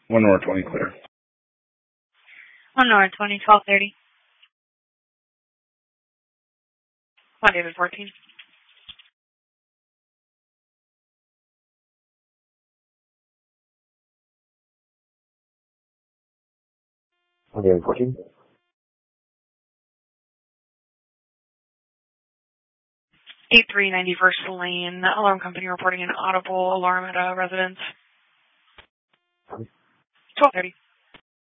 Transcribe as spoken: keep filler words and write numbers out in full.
one North twenty clear. one North twenty, twelve thirty. one David fourteen. one David fourteen. eight three nine first Lane, alarm company reporting an audible alarm at a residence. twelve thirty.